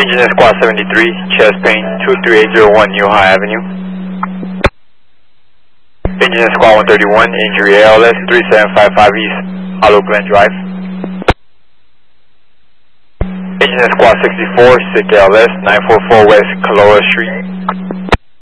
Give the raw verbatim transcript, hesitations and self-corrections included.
Engineer Squad seventy-three, chest pain, two three eight zero one New High Avenue. Engineer Squad one thirty-one, injury A L S three seven five five East, Hollow Glen Drive. Engineer Squad sixty-four, sick A L S nine four four West, Kaloa Street.